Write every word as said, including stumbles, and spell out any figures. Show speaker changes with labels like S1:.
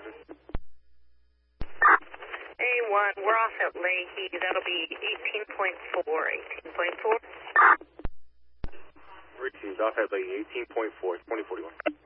S1: A one, we're off at Leahy. That'll be eighteen point four. eighteen point four.
S2: Richie's off at Leahy, eighteen point four, twenty forty-one.